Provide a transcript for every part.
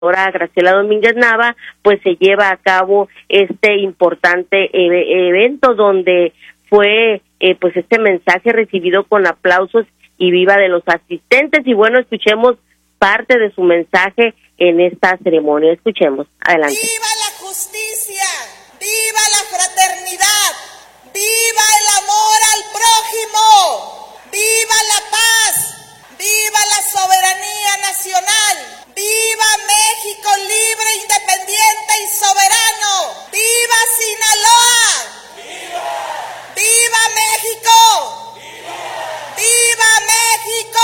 gobernadora Graciela Domínguez Nava, pues se lleva a cabo este importante evento donde fue pues este mensaje recibido con aplausos y viva de los asistentes. Y bueno, escuchemos parte de su mensaje en esta ceremonia. Escuchemos, adelante. ¡Viva la justicia! ¡Viva la fraternidad! ¡Viva el amor al prójimo! ¡Viva la paz! ¡Viva la soberanía nacional! ¡Viva México libre, independiente y soberano! ¡Viva Sinaloa! ¡Viva! ¡Viva México! ¡Viva! ¡Viva México!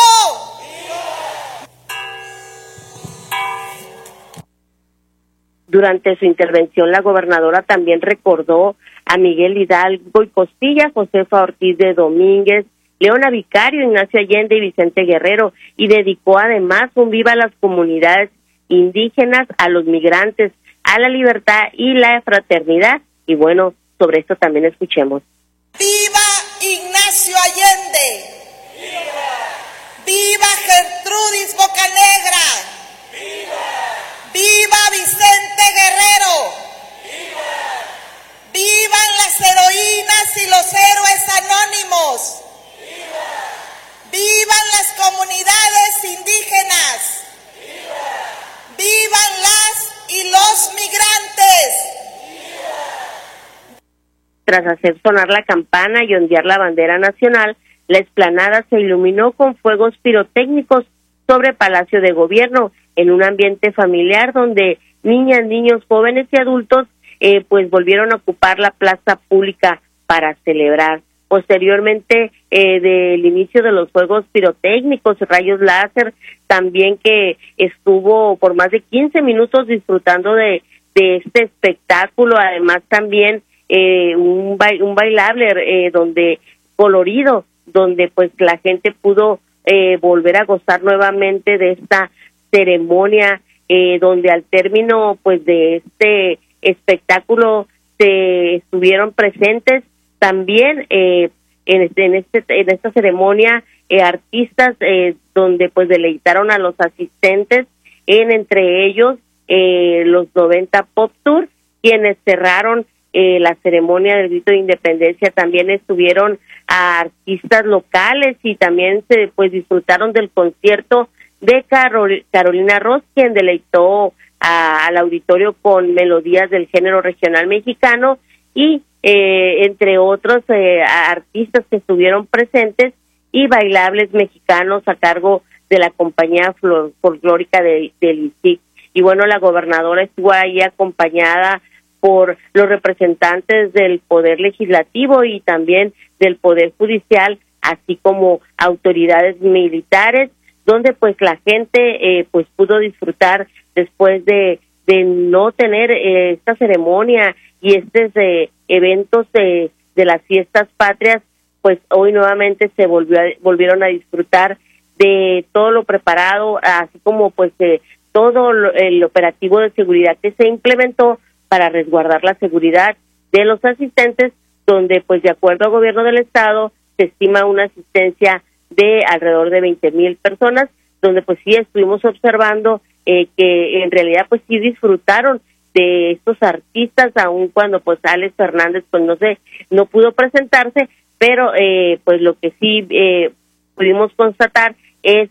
Durante su intervención, la gobernadora también recordó a Miguel Hidalgo y Costilla, Josefa Ortiz de Domínguez, Leona Vicario, Ignacio Allende y Vicente Guerrero, y dedicó además un viva a las comunidades indígenas, a los migrantes, a la libertad y la fraternidad. Y bueno, sobre esto también escuchemos. ¡Viva Ignacio Allende! ¡Viva! ¡Viva Gertrudis Bocanegra! ¡Viva! ¡Viva Vicente Guerrero! ¡Viva! ¡Vivan las heroínas y los héroes anónimos! ¡Viva! ¡Vivan las comunidades indígenas! ¡Viva! ¡Vivan las y los migrantes! ¡Viva! Tras hacer sonar la campana y ondear la bandera nacional, la explanada se iluminó con fuegos pirotécnicos sobre Palacio de Gobierno, en un ambiente familiar donde niñas, niños, jóvenes y adultos pues volvieron a ocupar la plaza pública para celebrar. Posteriormente del inicio de los fuegos pirotécnicos, rayos láser, también que estuvo por más de 15 minutos disfrutando de este espectáculo, además también un bailable donde colorido, donde pues la gente pudo volver a gozar nuevamente de esta ceremonia, donde al término pues de este espectáculo se estuvieron presentes también en esta ceremonia artistas donde pues deleitaron a los asistentes, entre ellos los 90 Pop Tour, quienes cerraron la ceremonia del grito de independencia. También estuvieron a artistas locales y también se pues disfrutaron del concierto de Carolina Ross, quien deleitó al auditorio con melodías del género regional mexicano, y entre otros artistas que estuvieron presentes y bailables mexicanos a cargo de la compañía folclórica del ICIC. Y bueno, la gobernadora estuvo ahí acompañada por los representantes del Poder Legislativo y también del Poder Judicial, así como autoridades militares, donde pues la gente pues pudo disfrutar después de no tener esta ceremonia y estos eventos de las fiestas patrias. Pues hoy nuevamente se volvieron a disfrutar de todo lo preparado, así como pues todo el operativo de seguridad que se implementó para resguardar la seguridad de los asistentes, donde pues de acuerdo al gobierno del estado se estima una asistencia de alrededor de 20,000 personas, donde pues sí estuvimos observando que en realidad pues sí disfrutaron de estos artistas, aun cuando pues Alex Fernández pues no pudo presentarse, pero pues lo que sí pudimos constatar es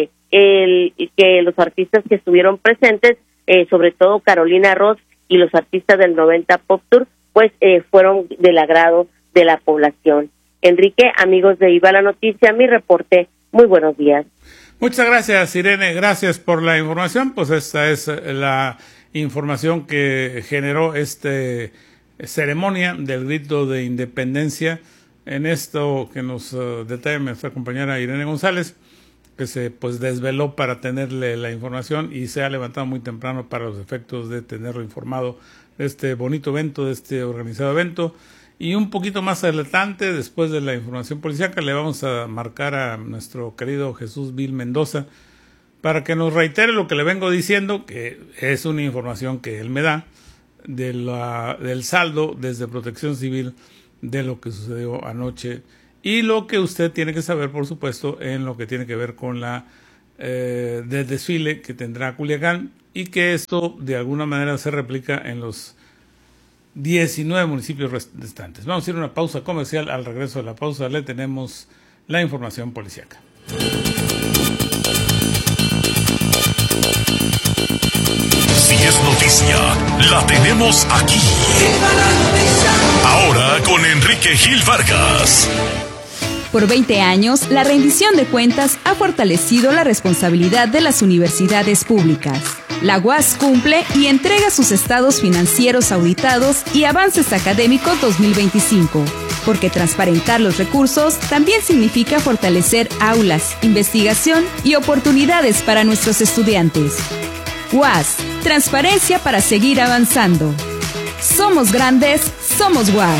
que los artistas que estuvieron presentes, sobre todo Carolina Ross y los artistas del 90 Pop Tour, pues fueron del agrado de la población. Enrique, amigos de Viva la Noticia, mi reporte. Muy buenos días. Muchas gracias, Irene. Gracias por la información. Pues esta es la información que generó esta ceremonia del grito de independencia. En esto que nos detalla nuestra compañera Irene González, que se pues desveló para tenerle la información y se ha levantado muy temprano para los efectos de tenerlo informado de este bonito evento, de este organizado evento. Y un poquito más adelante, después de la información policíaca, le vamos a marcar a nuestro querido Jesús Vil Mendoza para que nos reitere lo que le vengo diciendo, que es una información que él me da del saldo desde Protección Civil de lo que sucedió anoche y lo que usted tiene que saber, por supuesto, en lo que tiene que ver con la de desfile que tendrá Culiacán y que esto de alguna manera se replica en los 19 municipios restantes. Vamos a ir a una pausa comercial. Al regreso de la pausa le tenemos la información policíaca. Si es noticia, la tenemos aquí. Ahora con Enrique Gil Vargas. Por 20 años, la rendición de cuentas ha fortalecido la responsabilidad de las universidades públicas. La UAS cumple y entrega sus estados financieros auditados y avances académicos 2025, porque transparentar los recursos también significa fortalecer aulas, investigación y oportunidades para nuestros estudiantes. UAS, transparencia para seguir avanzando. Somos grandes, somos UAS.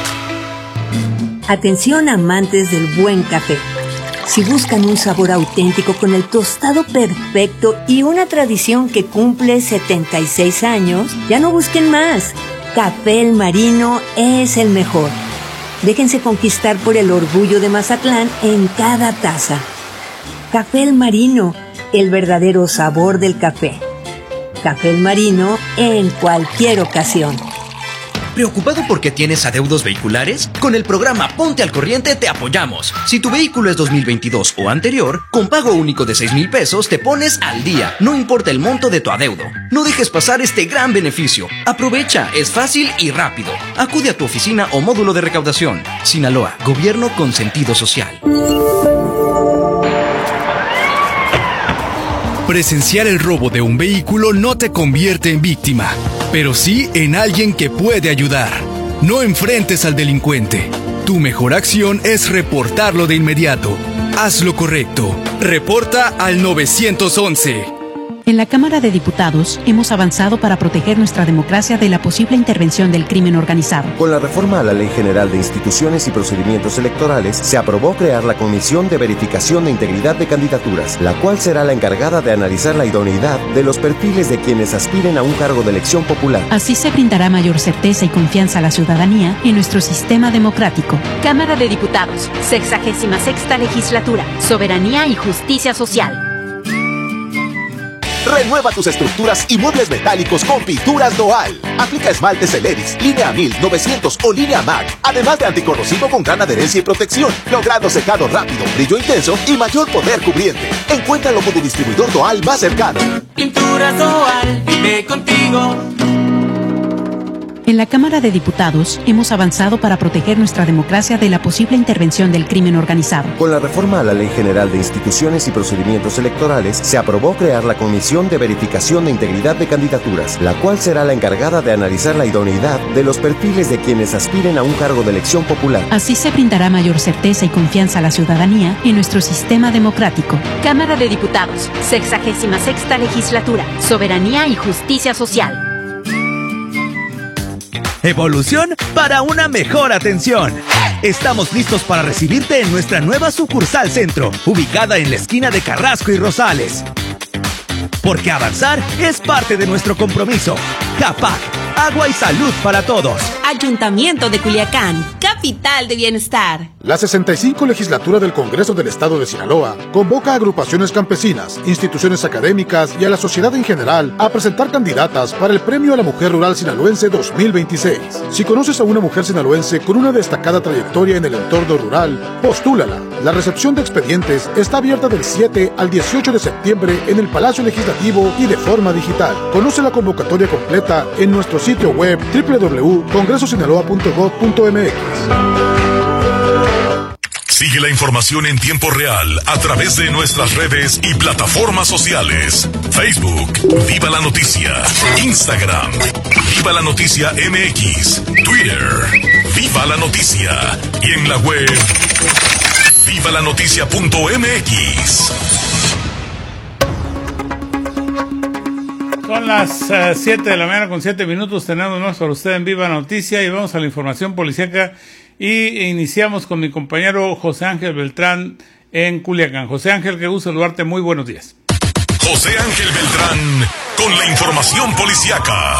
Atención amantes del buen café. Si buscan un sabor auténtico con el tostado perfecto y una tradición que cumple 76 años, ya no busquen más. Café El Marino es el mejor. Déjense conquistar por el orgullo de Mazatlán en cada taza. Café El Marino, el verdadero sabor del café. Café El Marino en cualquier ocasión. ¿Preocupado porque tienes adeudos vehiculares? Con el programa Ponte al Corriente te apoyamos. Si tu vehículo es 2022 o anterior, con pago único de 6,000 pesos te pones al día, no importa el monto de tu adeudo. No dejes pasar este gran beneficio. Aprovecha, es fácil y rápido. Acude a tu oficina o módulo de recaudación. Sinaloa, gobierno con sentido social. Presenciar el robo de un vehículo no te convierte en víctima, pero sí en alguien que puede ayudar. No enfrentes al delincuente. Tu mejor acción es reportarlo de inmediato. Haz lo correcto. Reporta al 911. En la Cámara de Diputados hemos avanzado para proteger nuestra democracia de la posible intervención del crimen organizado. Con la reforma a la Ley General de Instituciones y Procedimientos Electorales, se aprobó crear la Comisión de Verificación de Integridad de Candidaturas, la cual será la encargada de analizar la idoneidad de los perfiles de quienes aspiren a un cargo de elección popular. Así se brindará mayor certeza y confianza a la ciudadanía en nuestro sistema democrático. Cámara de Diputados, 66ª Legislatura, Soberanía y Justicia Social. Renueva tus estructuras y muebles metálicos con Pinturas Doal. Aplica esmaltes Celeris, línea 1000, 900 o línea MAC. Además de anticorrosivo con gran adherencia y protección, logrando secado rápido, brillo intenso y mayor poder cubriente. Encuéntralo con tu distribuidor Doal más cercano. Pinturas Doal, vive contigo. En la Cámara de Diputados hemos avanzado para proteger nuestra democracia de la posible intervención del crimen organizado. Con la reforma a la Ley General de Instituciones y Procedimientos Electorales, se aprobó crear la Comisión de Verificación de Integridad de Candidaturas, la cual será la encargada de analizar la idoneidad de los perfiles de quienes aspiren a un cargo de elección popular. Así se brindará mayor certeza y confianza a la ciudadanía en nuestro sistema democrático. Cámara de Diputados, 66ª Legislatura, Soberanía y Justicia Social. Evolución para una mejor atención. Estamos listos para recibirte en nuestra nueva sucursal centro, ubicada en la esquina de Carrasco y Rosales. Porque avanzar es parte de nuestro compromiso. CAPAC, agua y salud para todos. Ayuntamiento de Culiacán, capital de bienestar. La 65 Legislatura del Congreso del Estado de Sinaloa convoca a agrupaciones campesinas, instituciones académicas y a la sociedad en general a presentar candidatas para el Premio a la Mujer Rural Sinaloense 2026. Si conoces a una mujer sinaloense con una destacada trayectoria en el entorno rural, postúlala. La recepción de expedientes está abierta del 7 al 18 de septiembre en el Palacio Legislativo y de forma digital. Conoce la convocatoria completa en nuestro sitio web www.congresosinaloa.gov.mx. Sigue la información en tiempo real a través de nuestras redes y plataformas sociales. Facebook, Viva la Noticia. Instagram, Viva la Noticia MX. Twitter, Viva la Noticia. Y en la web, vivalanoticia.mx. Son las 7 de la mañana con 7 minutos. Tenemos más para usted en Viva Noticia y vamos a la información policíaca y iniciamos con mi compañero José Ángel Beltrán en Culiacán. José Ángel, qué gusto saludarte. Muy buenos días. José Ángel Beltrán con la información policíaca.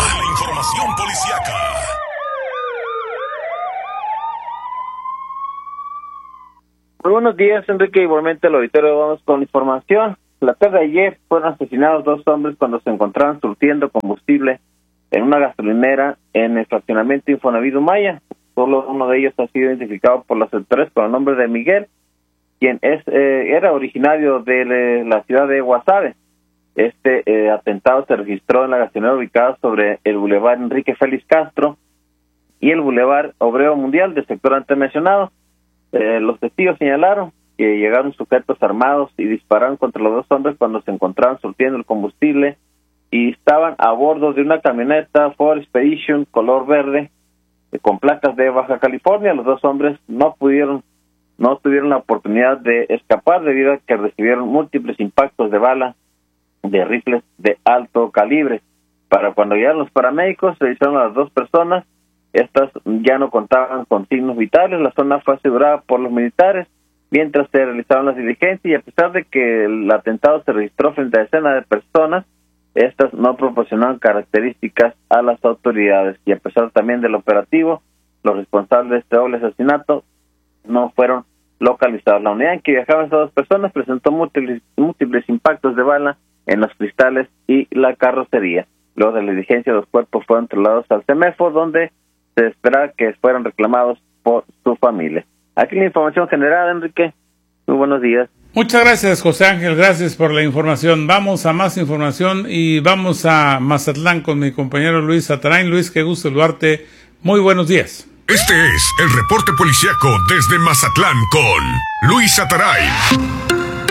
Muy buenos días, Enrique. Igualmente al auditorio vamos con información. La tarde de ayer fueron asesinados 2 hombres cuando se encontraban surtiendo combustible en una gasolinera en el fraccionamiento Infonavit Maya. Solo uno de ellos ha sido identificado por las autoridades con el nombre de Miguel, quien era originario de la ciudad de Guasave. Este atentado se registró en la gasolinera ubicada sobre el Boulevard Enrique Félix Castro y el Boulevard Obrero Mundial del sector antes mencionado. Los testigos señalaron que llegaron sujetos armados y dispararon contra los 2 hombres cuando se encontraban surtiendo el combustible y estaban a bordo de una camioneta Ford Expedition color verde con placas de Baja California. Los 2 hombres no tuvieron la oportunidad de escapar debido a que recibieron múltiples impactos de bala de rifles de alto calibre. Para cuando llegaron los paramédicos, revisaron a las 2 personas. Estas ya no contaban con signos vitales. La zona fue asegurada por los militares mientras se realizaban las diligencias, y a pesar de que el atentado se registró frente a decenas de personas, estas no proporcionaron características a las autoridades, y a pesar también del operativo, los responsables de este doble asesinato no fueron localizados. La unidad en que viajaban estas 2 personas presentó múltiples impactos de bala en los cristales y la carrocería. Luego de la diligencia, los cuerpos fueron trasladados al CEMEFO, donde se espera que fueran reclamados por su familia. Aquí la información generada, Enrique. Muy buenos días. Muchas gracias, José Ángel. Gracias por la información. Vamos a más información y vamos a Mazatlán con mi compañero Luis Atarain. Luis, qué gusto saludarte. Muy buenos días. Este es el reporte policíaco desde Mazatlán con Luis Atarain.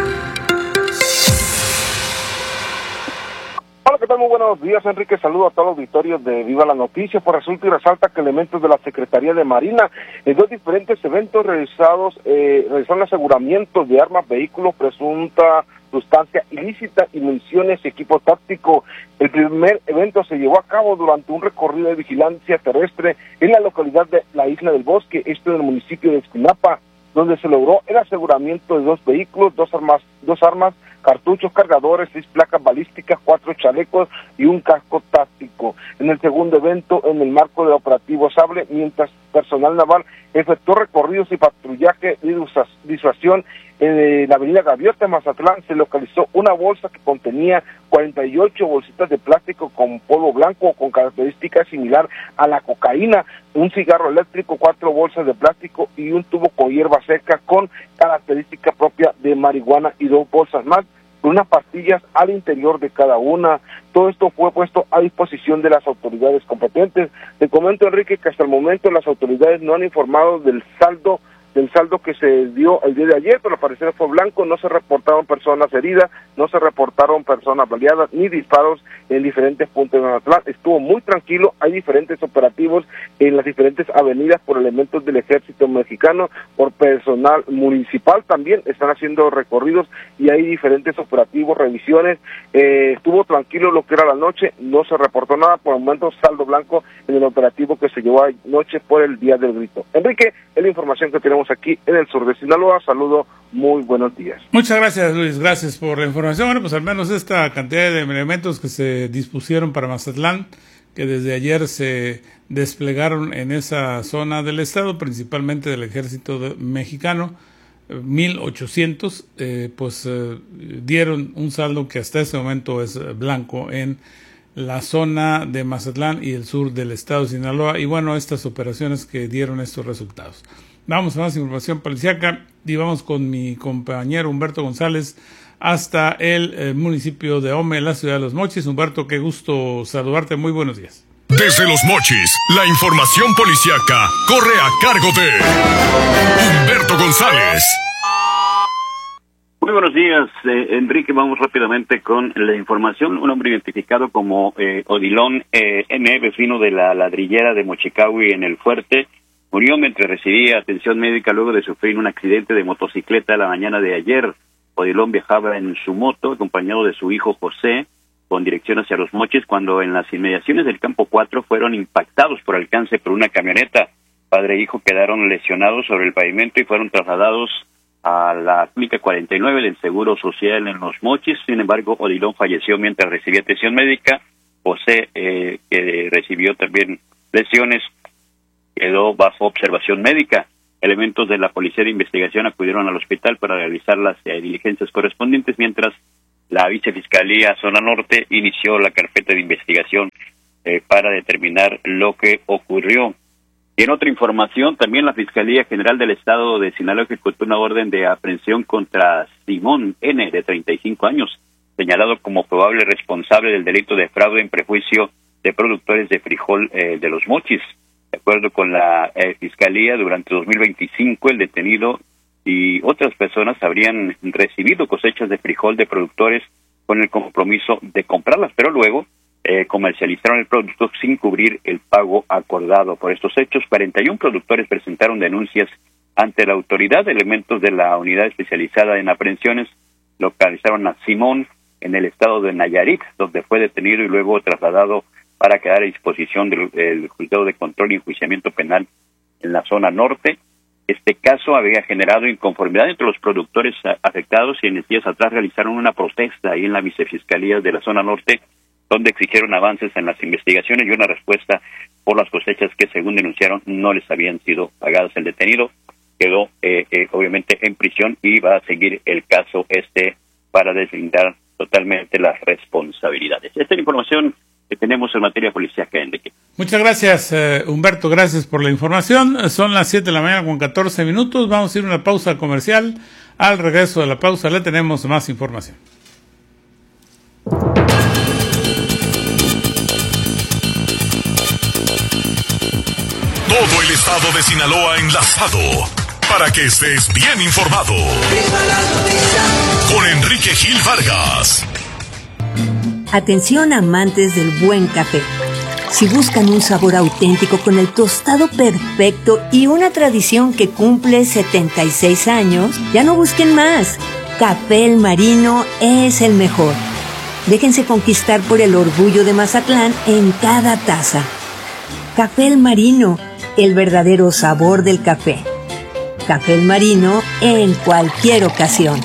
Hola, ¿qué tal? Muy buenos días, Enrique. Saludo a todos los auditorios de Viva la Noticia. Por resulta y resalta que elementos de la Secretaría de Marina en 2 diferentes eventos realizaron aseguramientos de armas, vehículos, presunta sustancia ilícita y municiones y equipo táctico. El primer evento se llevó a cabo durante un recorrido de vigilancia terrestre en la localidad de la Isla del Bosque, en el municipio de Esquinapa, donde se logró el aseguramiento de 2 vehículos, 2 armas, cartuchos, cargadores, 6 placas balísticas, 4 chalecos y un casco táctico. En el segundo evento, en el marco del operativo Sable, mientras personal naval efectuó recorridos y patrullaje de disuasión en la avenida Gaviota, Mazatlán, se localizó una bolsa que contenía 48 bolsitas de plástico con polvo blanco con características similar a la cocaína, un cigarro eléctrico, 4 bolsas de plástico y un tubo con hierba seca con característica propia de marihuana y 2 bolsas más, con unas pastillas al interior de cada una. Todo esto fue puesto a disposición de las autoridades competentes. Te comento, Enrique, que hasta el momento las autoridades no han informado del saldo que se dio el día de ayer, pero al parecer fue blanco. No se reportaron personas heridas, no se reportaron personas baleadas ni disparos en diferentes puntos de Mazatlán. Estuvo muy tranquilo. Hay diferentes operativos en las diferentes avenidas por elementos del ejército mexicano, por personal municipal también están haciendo recorridos y hay diferentes operativos, revisiones. Estuvo tranquilo lo que era la noche, no se reportó nada. Por el momento saldo blanco en el operativo que se llevó anoche por el Día del Grito. Enrique, es la información que tenemos aquí en el sur de Sinaloa. Saludo, muy buenos días. Muchas gracias, Luis, gracias por la información. Bueno, pues al menos esta cantidad de elementos que se dispusieron para Mazatlán, que desde ayer se desplegaron en esa zona del estado, principalmente del ejército mexicano, 1,800, dieron un saldo que hasta este momento es blanco en la zona de Mazatlán y el sur del estado de Sinaloa, y bueno, estas operaciones que dieron estos resultados. Vamos a más información policíaca y vamos con mi compañero Humberto González hasta el municipio de Ome, la ciudad de Los Mochis. Humberto, qué gusto saludarte, muy buenos días. Desde Los Mochis, la información policíaca corre a cargo de Humberto González. Muy buenos días, Enrique. Vamos rápidamente con la información. Un hombre identificado como Odilon N., vecino de la ladrillera de Mochicahui en El Fuerte, murió mientras recibía atención médica luego de sufrir un accidente de motocicleta la mañana de ayer. Odilon viajaba en su moto acompañado de su hijo José con dirección hacia Los Mochis cuando en las inmediaciones del Campo 4 fueron impactados por alcance por una camioneta. Padre e hijo quedaron lesionados sobre el pavimento y fueron trasladados a la clínica 49 del Seguro Social en Los Mochis. Sin embargo, Odilon falleció mientras recibía atención médica. José, que recibió también lesiones, quedó bajo observación médica. Elementos de la Policía de Investigación acudieron al hospital para realizar las diligencias correspondientes, mientras La Vicefiscalía Zona Norte inició la carpeta de investigación para determinar lo que ocurrió. Y en otra información, también la Fiscalía General del Estado de Sinaloa ejecutó una orden de aprehensión contra Simón N., de 35 años, señalado como probable responsable del delito de fraude en prejuicio de productores de frijol de Los Mochis. De acuerdo con la Fiscalía, durante 2025 el detenido y otras personas habrían recibido cosechas de frijol de productores con el compromiso de comprarlas, pero luego comercializaron el producto sin cubrir el pago acordado. Por estos hechos, 41 productores presentaron denuncias ante la autoridad. Elementos de la unidad especializada en aprehensiones localizaron a Simón en el estado de Nayarit, donde fue detenido y luego trasladado para quedar a disposición del Juzgado de Control y Enjuiciamiento Penal en la zona norte. Este caso había generado inconformidad entre los productores afectados y en días atrás realizaron una protesta ahí en la Vicefiscalía de la zona norte, donde exigieron avances en las investigaciones y una respuesta por las cosechas que, según denunciaron, no les habían sido pagadas. El detenido quedó obviamente en prisión y va a seguir el caso para deslindar totalmente las responsabilidades. Esta es la información que tenemos en materia policíaca, Enrique. Muchas gracias, Humberto, gracias por la información. Son las 7 de la mañana con 14 minutos. Vamos a ir a una pausa comercial. Al regreso de la pausa le tenemos más información. Todo el estado de Sinaloa enlazado para que estés bien informado. Con Enrique Gil Vargas. Atención amantes del buen café. Si buscan un sabor auténtico con el tostado perfecto y una tradición que cumple 76 años, ya no busquen más. Café El Marino es el mejor. Déjense conquistar por el orgullo de Mazatlán en cada taza. Café El Marino, el verdadero sabor del café. Café El Marino en cualquier ocasión.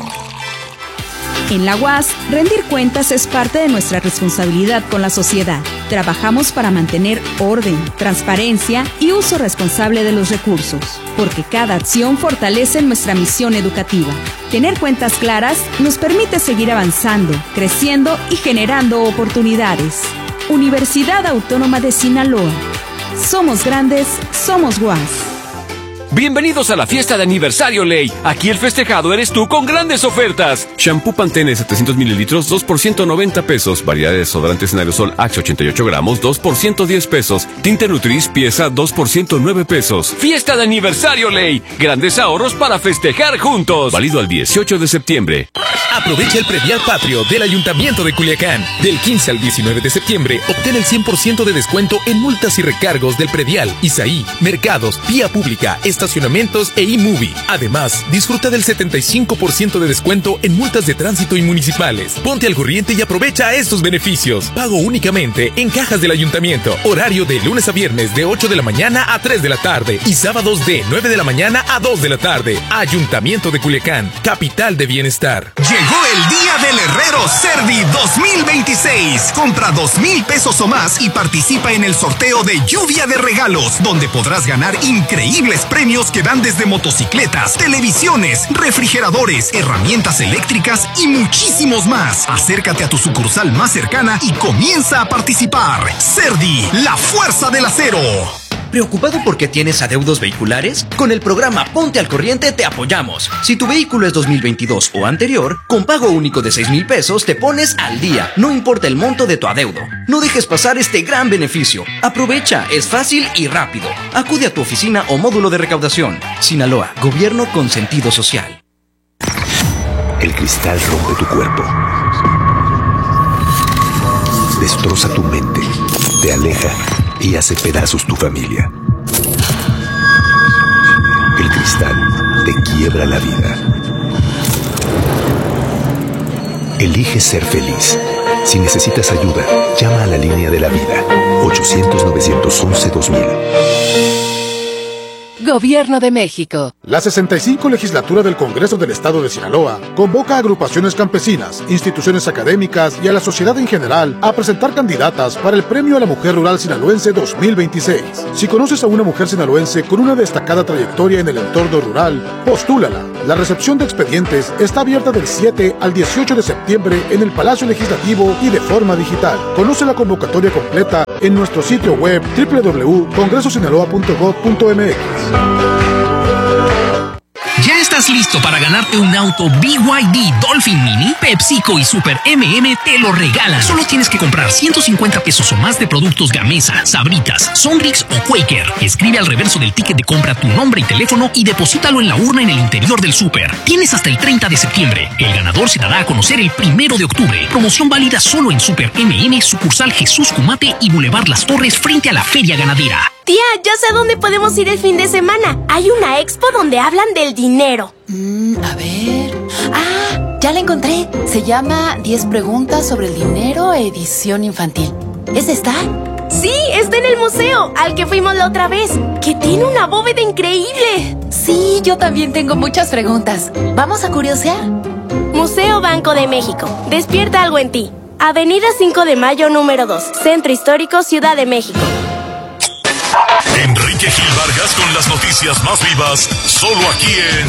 En la UAS, rendir cuentas es parte de nuestra responsabilidad con la sociedad. Trabajamos para mantener orden, transparencia y uso responsable de los recursos, porque cada acción fortalece nuestra misión educativa. Tener cuentas claras nos permite seguir avanzando, creciendo y generando oportunidades. Universidad Autónoma de Sinaloa. Somos grandes, somos UAS. Bienvenidos a la fiesta de aniversario Ley. Aquí el festejado eres tú con grandes ofertas. Shampoo Pantene 700 mililitros, 2 por 190 pesos. Variedad de desodorantes en aerosol Axe 88 gramos, 2 por 110 pesos. Tinte Nutris pieza 2 por 109 pesos. Fiesta de aniversario Ley. Grandes ahorros para festejar juntos. Válido al 18 de septiembre. Aprovecha el predial patrio del Ayuntamiento de Culiacán. Del 15 al 19 de septiembre, obtén el 100% de descuento en multas y recargos del predial, ISAI, mercados, vía pública, estacionamientos e iMovie. Además, disfruta del 75% de descuento en multas de tránsito y municipales. Ponte al corriente y aprovecha estos beneficios. Pago únicamente en cajas del Ayuntamiento. Horario de lunes a viernes de 8 de la mañana a 3 de la tarde y sábados de 9 de la mañana a 2 de la tarde. Ayuntamiento de Culiacán, capital de bienestar. Llegó el día del herrero Cerdi 2026. Compra 2,000 pesos o más y participa en el sorteo de lluvia de regalos, donde podrás ganar increíbles premios que van desde motocicletas, televisiones, refrigeradores, herramientas eléctricas y muchísimos más. Acércate a tu sucursal más cercana y comienza a participar. Cerdi, la fuerza del acero. ¿Preocupado porque tienes adeudos vehiculares? Con el programa Ponte al Corriente te apoyamos. Si tu vehículo es 2022 o anterior, con pago único de 6,000 pesos te pones al día, no importa el monto de tu adeudo. No dejes pasar este gran beneficio. Aprovecha, es fácil y rápido. Acude a tu oficina o módulo de recaudación. Sinaloa, gobierno con sentido social. El cristal rompe tu cuerpo. Destroza tu mente, te aleja y hace pedazos tu familia. El cristal te quiebra la vida. Elige ser feliz. Si necesitas ayuda, llama a la línea de la vida. 800-911-2000. Gobierno de México. La 65 legislatura del Congreso del Estado de Sinaloa convoca a agrupaciones campesinas, instituciones académicas y a la sociedad en general a presentar candidatas para el Premio a la Mujer Rural Sinaloense 2026. Si conoces a una mujer sinaloense con una destacada trayectoria en el entorno rural, postúlala. La recepción de expedientes está abierta del 7 al 18 de septiembre en el Palacio Legislativo y de forma digital. Conoce la convocatoria completa en nuestro sitio web www.congresosinaloa.gov.mx. ¿Ya estás listo para ganarte un auto BYD Dolphin Mini? PepsiCo y Super MM te lo regalan. Solo tienes que comprar 150 pesos o más de productos Gamesa, Sabritas, Sonrix o Quaker. Escribe al reverso del ticket de compra tu nombre y teléfono y deposítalo en la urna en el interior del súper. Tienes hasta el 30 de septiembre. El ganador se dará a conocer el 1 de octubre. Promoción válida solo en Super MM, sucursal Jesús Cumate y Boulevard Las Torres frente a la Feria Ganadera. Tía, ya sé a dónde podemos ir el fin de semana. Hay una expo donde hablan del dinero. A ver... ¡Ah! Ya la encontré. Se llama 10 preguntas sobre el dinero, edición infantil. ¿Es esta? Sí, está en el museo, al que fuimos la otra vez, que tiene una bóveda increíble. Sí, yo también tengo muchas preguntas. ¿Vamos a curiosear? Museo Banco de México. Despierta algo en ti. Avenida 5 de Mayo, número 2. Centro Histórico, Ciudad de México. Enrique Gil Vargas con las noticias más vivas, solo aquí en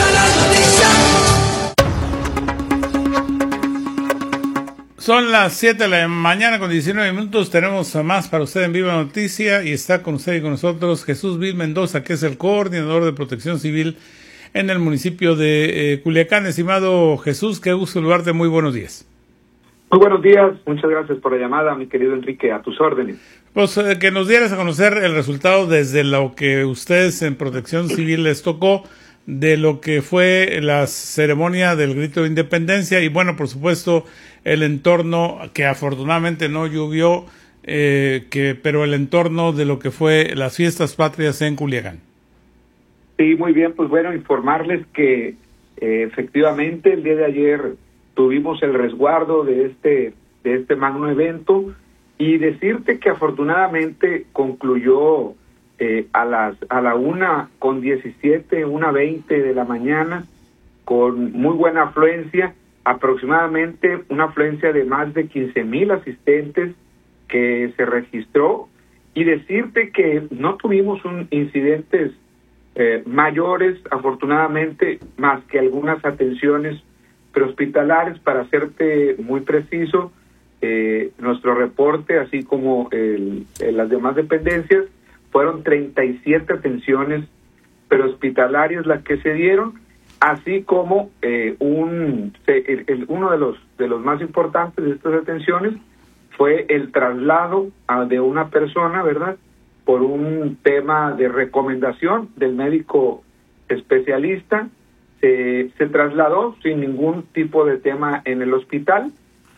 Son las 7 de la mañana con 19 minutos. Tenemos más para usted en Viva Noticia y está con usted y con nosotros Jesús Vil Mendoza, que es el coordinador de Protección Civil en el municipio de Culiacán. Estimado Jesús, qué gusto saludarte, muy buenos días. Muy buenos días, muchas gracias por la llamada, mi querido Enrique, a tus órdenes. Pues que nos dieras a conocer el resultado desde lo que ustedes en Protección Civil les tocó, de lo que fue la ceremonia del Grito de Independencia y bueno, por supuesto, el entorno que afortunadamente no llovió, pero el entorno de lo que fue las fiestas patrias en Culiacán. Sí, muy bien, pues bueno, informarles que efectivamente el día de ayer tuvimos el resguardo de este magno evento y decirte que afortunadamente concluyó a la 1:17, 1:20 de la mañana, con muy buena afluencia, aproximadamente una afluencia de más de 15,000 asistentes que se registró, y decirte que no tuvimos incidentes mayores, afortunadamente, más que algunas atenciones prehospitalares. Para hacerte muy preciso, nuestro reporte, así como las demás dependencias, fueron 37 atenciones prehospitalarias las que se dieron, así como uno de los más importantes de estas atenciones fue el traslado de una persona, ¿verdad?, por un tema de recomendación del médico especialista. Se trasladó sin ningún tipo de tema en el hospital.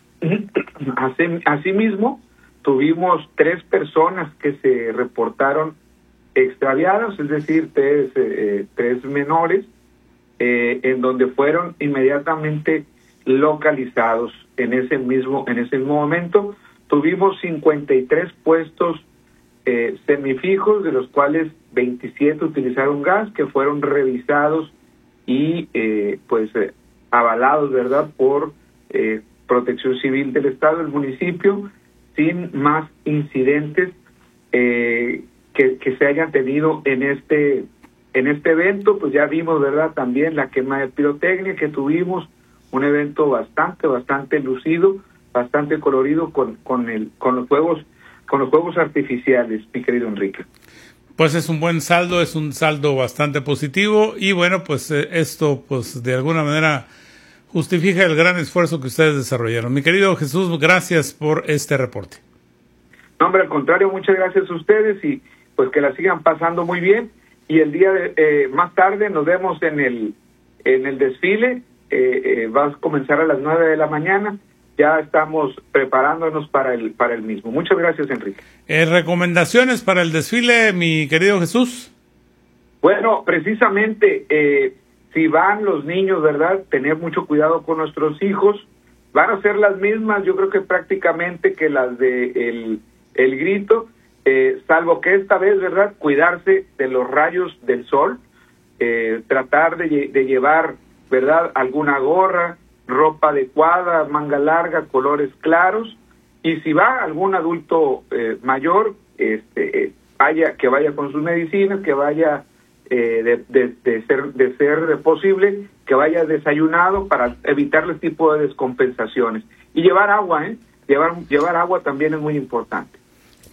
Asimismo, tuvimos 3 personas que se reportaron extraviadas, es decir, tres menores, en donde fueron inmediatamente localizados en ese mismo momento. Tuvimos 53 puestos semifijos, de los cuales 27 utilizaron gas, que fueron revisados y avalados, ¿verdad?, por Protección Civil del Estado, el municipio, sin más incidentes que se hayan tenido en este evento. Pues ya vimos, ¿verdad?, también la quema de pirotecnia que tuvimos, un evento bastante lucido, bastante colorido con los fuegos artificiales, mi querido Enrique. Pues es un buen saldo, es un saldo bastante positivo y bueno, pues esto pues de alguna manera justifica el gran esfuerzo que ustedes desarrollaron. Mi querido Jesús, gracias por este reporte. No, hombre, al contrario, muchas gracias a ustedes y pues que la sigan pasando muy bien, y el día más tarde nos vemos en el desfile. Va a comenzar a las 9 de la mañana. Ya estamos preparándonos para el mismo. Muchas gracias, Enrique. ¿Recomendaciones para el desfile, mi querido Jesús? Bueno, precisamente, si van los niños, ¿verdad?, tener mucho cuidado con nuestros hijos. Van a ser las mismas, yo creo que prácticamente, que las de el grito, salvo que esta vez, ¿verdad?, cuidarse de los rayos del sol, tratar de llevar, ¿verdad?, alguna gorra, ropa adecuada, manga larga, colores claros, y si va algún adulto mayor, que vaya con sus medicinas, que vaya de ser posible que vaya desayunado para evitarle este tipo de descompensaciones. Y llevar agua, llevar agua también es muy importante.